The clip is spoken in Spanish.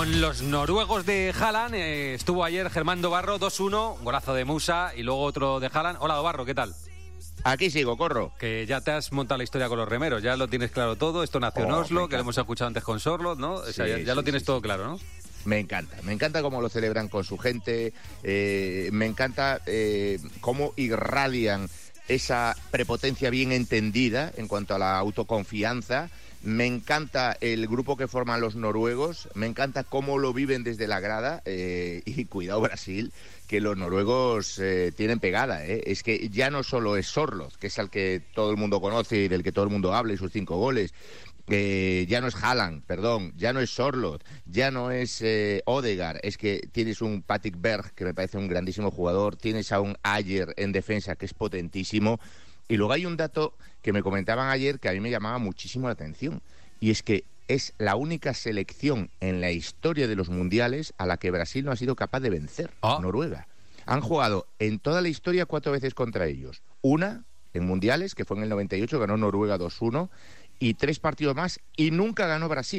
Con los noruegos de Haaland estuvo ayer Germán Dobarro, 2-1, golazo de Musa y luego otro de Haaland. Hola Dobarro, ¿qué tal? Aquí sigo, corro. Que ya te has montado la historia con los remeros, ya lo tienes claro todo. Esto nació en Oslo, que lo hemos escuchado antes con Sorloth, ¿no? O sea, ya lo tienes todo claro, ¿no? Me encanta cómo lo celebran con su gente, me encanta cómo irradian esa prepotencia bien entendida en cuanto a la autoconfianza. Me encanta el grupo que forman los noruegos, me encanta cómo lo viven desde la grada, y cuidado Brasil, que los noruegos tienen pegada, es que ya no solo es Sorloth, que es al que todo el mundo conoce y del que todo el mundo habla y sus 5 goles, ya no es Haaland, ya no es Sorloth, ya no es Ødegaard, es que tienes un Patrick Berg, que me parece un grandísimo jugador, tienes a un Ajer en defensa que es potentísimo, y luego hay un dato que me comentaban ayer que a mí me llamaba muchísimo la atención, y es que es la única selección en la historia de los mundiales a la que Brasil no ha sido capaz de vencer, Noruega. Han jugado en toda la historia 4 veces contra ellos, una en mundiales, que fue en el 98, ganó Noruega 2-1, y 3 partidos más, y nunca ganó Brasil.